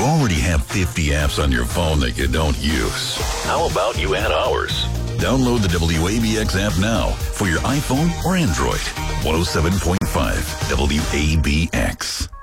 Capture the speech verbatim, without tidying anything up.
already have fifty apps on your phone that you don't use. How about you add ours? Download the W A B X app now for your iPhone or Android. one oh seven point five W A B X.